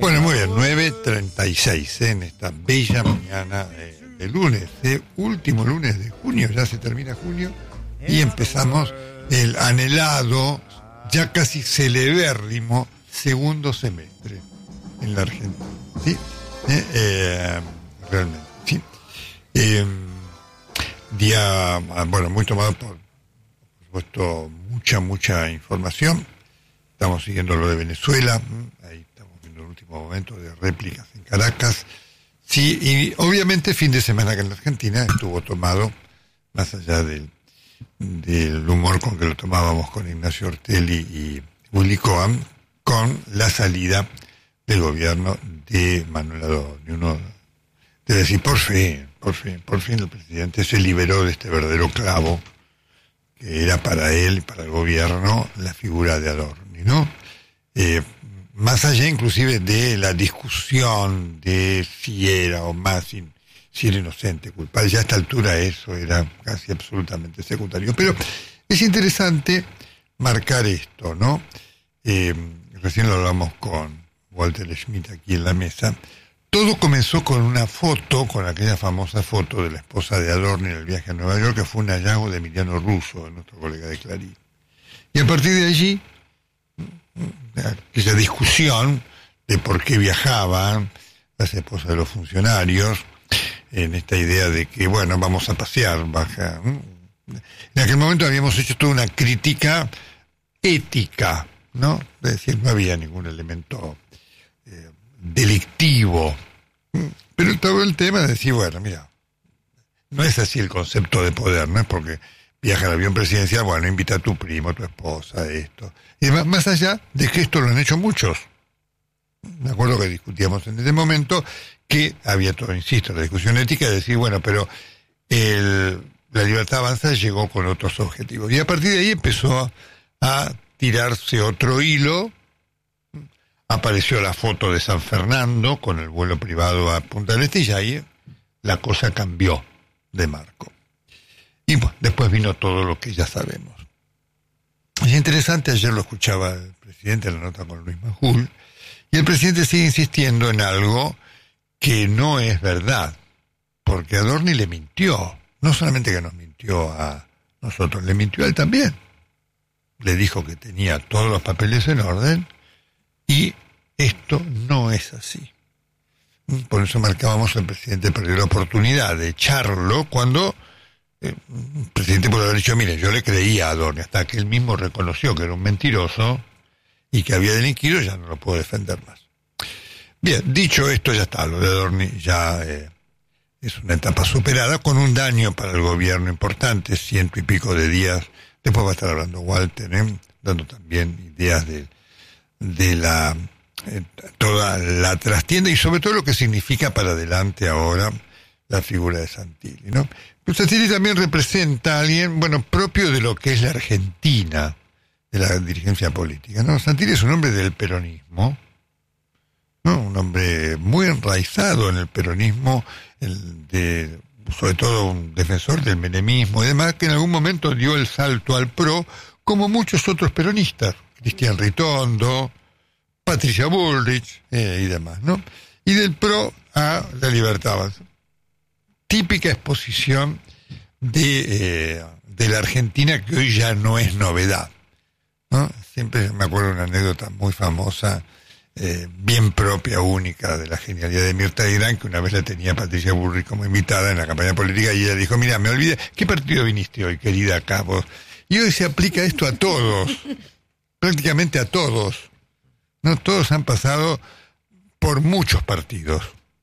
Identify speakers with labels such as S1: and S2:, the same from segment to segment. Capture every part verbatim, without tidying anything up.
S1: Bueno, muy bien, nueve treinta y seis ¿eh? En esta bella mañana eh, de lunes, eh, último lunes de junio, ya se termina junio, y empezamos el anhelado, ya casi celebérrimo segundo semestre en la Argentina, ¿sí? Eh, eh, realmente, sí. Eh, día, bueno, muy tomado por, por supuesto, mucha, mucha información. Estamos siguiendo lo de Venezuela, ahí estamos viendo el último momento de réplicas en Caracas. Sí, y obviamente fin de semana que en la Argentina estuvo tomado, más allá del, del humor con que lo tomábamos con Ignacio Ortelli y Willy Cohen, con la salida del gobierno de Manuel Adorni. Uno debe decir, por fin, por fin, por fin el presidente se liberó de este verdadero clavo que era para él y para el gobierno la figura de Adorni, ¿no? Eh, más allá inclusive de la discusión de si era o más, si, si era inocente, culpable, ya a esta altura eso era casi absolutamente secundario. Pero es interesante marcar esto, ¿no? Eh, recién lo hablamos con Walter Schmidt aquí en la mesa. Todo comenzó con una foto, con aquella famosa foto de la esposa de Adorni en el viaje a Nueva York, que fue un hallazgo de Emiliano Russo, nuestro colega de Clarín. Y a partir de allí, aquella discusión de por qué viajaban las esposas de los funcionarios, en esta idea de que, bueno, vamos a pasear, baja. En aquel momento habíamos hecho toda una crítica ética, ¿no? Es decir, no había ningún elemento eh, delictivo. Pero estaba el tema de decir, bueno, mira, no es así el concepto de poder, no es porque viaja en avión presidencial, bueno, invita a tu primo, a tu esposa, esto. Y además, más allá de que esto lo han hecho muchos. Me acuerdo que discutíamos en ese momento que había todo, insisto, la discusión ética de decir, bueno, pero el, la Libertad Avanza llegó con otros objetivos. Y a partir de ahí empezó a tirarse otro hilo. Apareció la foto de San Fernando con el vuelo privado a Punta del Este y ahí la cosa cambió de marco. Y bueno, después vino todo lo que ya sabemos. Es interesante, ayer lo escuchaba el presidente en la nota con Luis Majul, y el presidente sigue insistiendo en algo que no es verdad, porque Adorni le mintió, no solamente que nos mintió a nosotros, le mintió a él también. Le dijo que tenía todos los papeles en orden, y esto no es así. Por eso marcábamos, el presidente perdió la oportunidad de echarlo cuando eh, el presidente pudo haber dicho, mire, yo le creía a Adorni, hasta que él mismo reconoció que era un mentiroso y que había delinquido, ya no lo puedo defender más. Bien, dicho esto, ya está, lo de Adorni ya eh, es una etapa superada, con un daño para el gobierno importante, ciento y pico de días. Después va a estar hablando Walter, ¿eh? dando también ideas de de la eh, toda la trastienda y sobre todo lo que significa para adelante ahora la figura de Santilli, ¿no? Pero Santilli también representa a alguien, bueno, propio de lo que es la Argentina, de la dirigencia política, ¿no? Santilli es un hombre del peronismo, ¿no? Un hombre muy enraizado en el peronismo, el de, sobre todo un defensor del menemismo y demás, que en algún momento dio el salto al PRO, como muchos otros peronistas. Cristian Ritondo, Patricia Bullrich eh, y demás, ¿no? Y del PRO a la Libertad Avanza. Típica exposición de, eh, de la Argentina que hoy ya no es novedad, ¿no? Siempre me acuerdo de una anécdota muy famosa, eh, bien propia, única, de la genialidad de Mirta Legrand, que una vez la tenía Patricia Bullrich como invitada en la campaña política y ella dijo, mira, me olvidé, ¿qué partido viniste hoy, querida, acá vos? Y hoy se aplica esto a todos. Prácticamente a todos, ¿no? Todos han pasado por muchos partidos.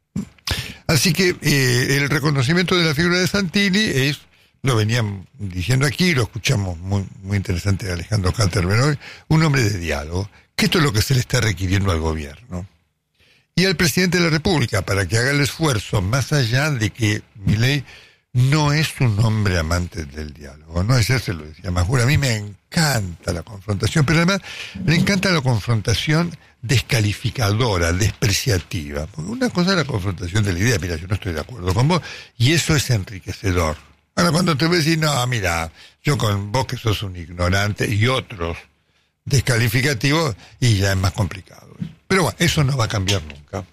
S1: Así que eh, el reconocimiento de la figura de Santilli es, lo venían diciendo aquí, lo escuchamos muy, muy interesante de Alejandro Katterberg hoy, un hombre de diálogo, que esto es lo que se le está requiriendo al gobierno. Y al presidente de la República, para que haga el esfuerzo, más allá de que Milei no es un hombre amante del diálogo, ¿no? Ayer se lo decía Majul, a mí me encanta la confrontación, pero además me encanta la confrontación descalificadora, despreciativa. Porque una cosa es la confrontación de la idea, mira, yo no estoy de acuerdo con vos, y eso es enriquecedor. Ahora, cuando te voy a decir, no, mira, yo con vos que sos un ignorante, y otros descalificativos, y ya es más complicado. Pero bueno, eso no va a cambiar nunca.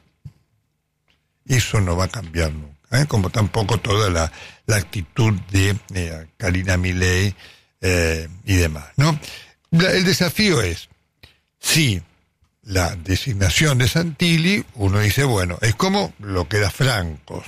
S1: Eso no va a cambiar nunca, ¿eh? Como tampoco toda la, la actitud de eh, Karina Milei eh, y demás, ¿no? La, el desafío es, si la designación de Santilli, uno dice, bueno, es como lo que era Francos.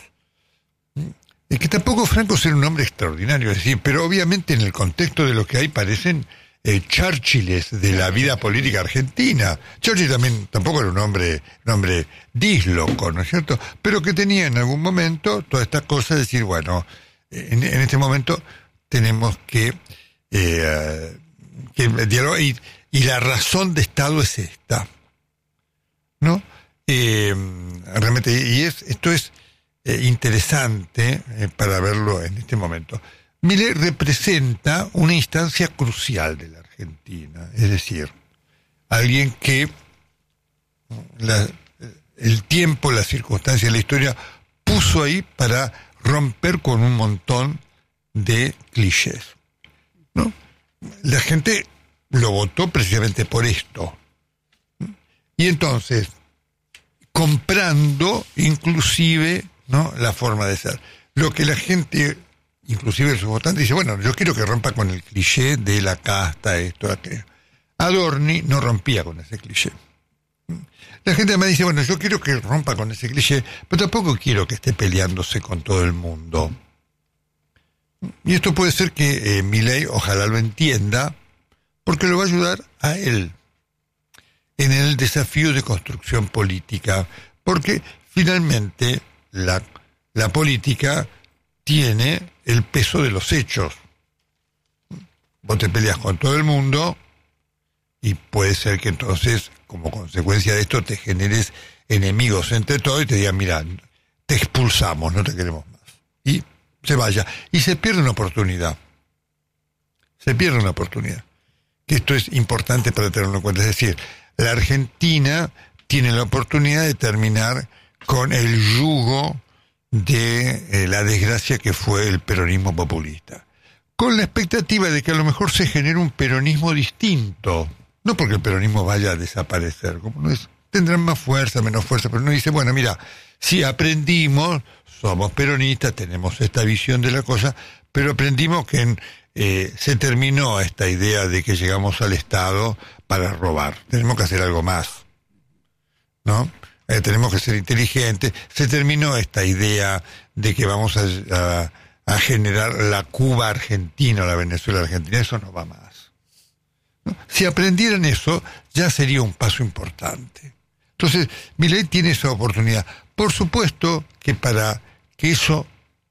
S1: Es que tampoco Francos era un hombre extraordinario, es decir, pero obviamente en el contexto de lo que hay parecen eh, Churchilles de la vida política argentina. Churchill también tampoco era un hombre, un hombre dísloco, ¿no es cierto? Pero que tenía en algún momento toda esta cosa de decir, bueno, en, en este momento tenemos que, eh, que dialogar, y, y la razón de Estado es esta, ¿no? Eh, realmente, y es, esto es eh, interesante eh, para verlo en este momento. Milei representa una instancia crucial de la Argentina, es decir, alguien que la, el tiempo, las circunstancias, la historia puso ahí para romper con un montón de clichés, ¿no? La gente lo votó precisamente por esto. Y entonces, comprando inclusive, ¿no?, la forma de ser. Lo que la gente, inclusive sus votantes, dice, bueno, yo quiero que rompa con el cliché de la casta, esto, aquello. Adorni no rompía con ese cliché. La gente además dice, bueno, yo quiero que rompa con ese cliché, pero tampoco quiero que esté peleándose con todo el mundo. Y esto puede ser que eh, Milei ojalá lo entienda, porque lo va a ayudar a él en el desafío de construcción política, porque finalmente la, la política tiene el peso de los hechos. Vos te peleas con todo el mundo y puede ser que entonces, como consecuencia de esto, te generes enemigos entre todos y te digan, mira, te expulsamos, no te queremos más. Y se vaya. Y se pierde una oportunidad. Se pierde una oportunidad. Que esto es importante para tenerlo en cuenta. Es decir, la Argentina tiene la oportunidad de terminar con el yugo de eh, la desgracia que fue el peronismo populista, con la expectativa de que a lo mejor se genere un peronismo distinto, no porque el peronismo vaya a desaparecer, como no es, tendrán más fuerza, menos fuerza, pero uno dice, bueno, mira, si aprendimos, somos peronistas, tenemos esta visión de la cosa, pero aprendimos que en, eh, se terminó esta idea de que llegamos al Estado para robar, tenemos que hacer algo más, ¿no? Eh, tenemos que ser inteligentes. Se terminó esta idea de que vamos a, a, a generar la Cuba argentina o la Venezuela argentina. Eso no va más, ¿no? Si aprendieran eso, ya sería un paso importante. Entonces, Milei tiene esa oportunidad. Por supuesto que para que eso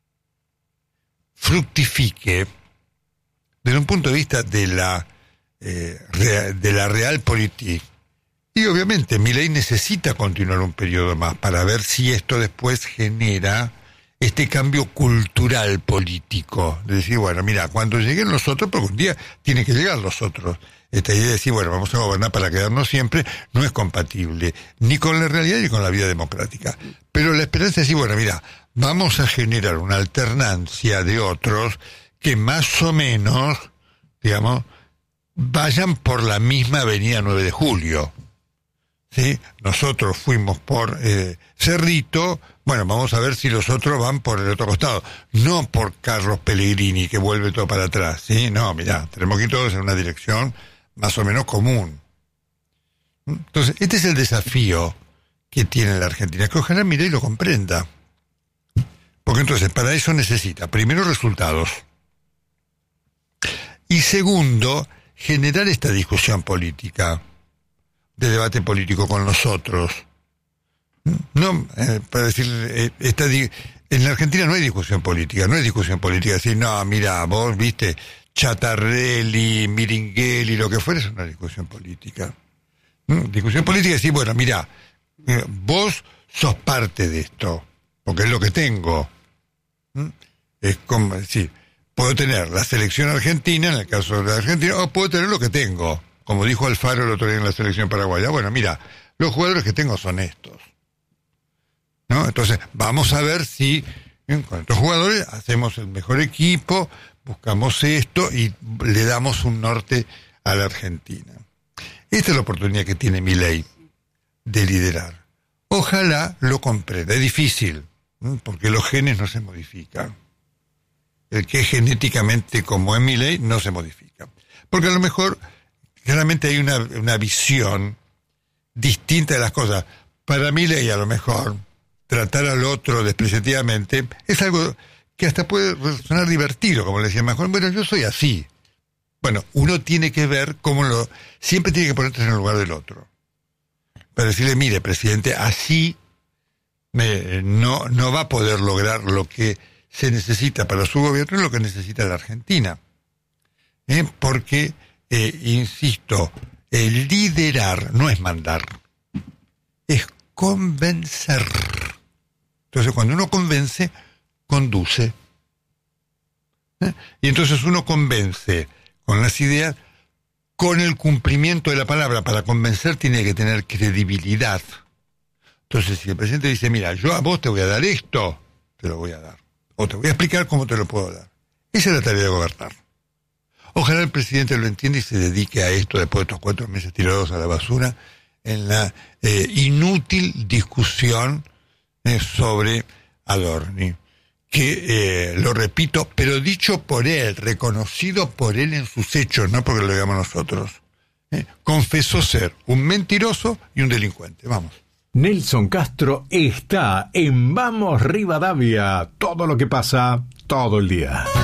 S1: fructifique, desde un punto de vista de la, eh, de la realpolitik, y obviamente Milei necesita continuar un periodo más para ver si esto después genera este cambio cultural político. De decir, bueno, mira, cuando lleguen los otros, porque un día tienen que llegar los otros. Esta idea de decir, bueno, vamos a gobernar para quedarnos siempre, no es compatible ni con la realidad ni con la vida democrática. Pero la esperanza es decir, bueno, mira, vamos a generar una alternancia de otros que más o menos, digamos, vayan por la misma avenida nueve de julio. ¿Sí? Nosotros fuimos por eh, Cerrito, bueno, vamos a ver si los otros van por el otro costado, no por Carlos Pellegrini, que vuelve todo para atrás, ¿sí? No, mirá, tenemos que ir todos en una dirección más o menos común. Entonces, este es el desafío que tiene la Argentina, que ojalá Milei lo comprenda. Porque entonces, para eso necesita, primero, resultados. Y segundo, generar esta discusión política, de debate político con los otros. No, eh, para decir, eh, esta di- en la Argentina no hay discusión política, no hay discusión política, decir, no, mira, vos viste, Chatarrelli, Miringuelli, lo que fuera, es una discusión política. ¿Mm? Discusión política es decir, bueno, mira, eh, vos sos parte de esto, porque es lo que tengo. ¿Mm? Es como decir, puedo tener la selección argentina, en el caso de la Argentina, o puedo tener lo que tengo. Como dijo Alfaro el otro día en la selección paraguaya, bueno, mira, los jugadores que tengo son estos, ¿no? Entonces, vamos a ver si ¿eh? con estos jugadores hacemos el mejor equipo, buscamos esto y le damos un norte a la Argentina. Esta es la oportunidad que tiene Milei de liderar. Ojalá lo comprenda. Es difícil, ¿no? Porque los genes no se modifican. El que es genéticamente como es Milei no se modifica. Porque a lo mejor, claramente hay una, una visión distinta de las cosas. Para Milei, a lo mejor, tratar al otro despreciativamente es algo que hasta puede sonar divertido, como le decía mejor. Bueno, yo soy así. Bueno, uno tiene que ver cómo lo... Siempre tiene que ponerse en el lugar del otro. Para decirle, mire, presidente, así me, no, no va a poder lograr lo que se necesita para su gobierno y lo que necesita la Argentina. ¿Eh? Porque, eh, insisto, el liderar no es mandar, es convencer. Entonces, cuando uno convence, conduce. ¿Eh? Y entonces uno convence con las ideas, con el cumplimiento de la palabra. Para convencer tiene que tener credibilidad. Entonces, si el presidente dice, mira, yo a vos te voy a dar esto, te lo voy a dar. O te voy a explicar cómo te lo puedo dar. Esa es la tarea de gobernar. Ojalá el presidente lo entienda y se dedique a esto después de estos cuatro meses tirados a la basura en la eh, inútil discusión eh, sobre Adorni. Que, eh, lo repito, pero dicho por él, reconocido por él en sus hechos, no porque lo digamos nosotros, eh, confesó ser un mentiroso y un delincuente. Vamos.
S2: Nelson Castro está en Vamos Rivadavia. Todo lo que pasa, todo el día.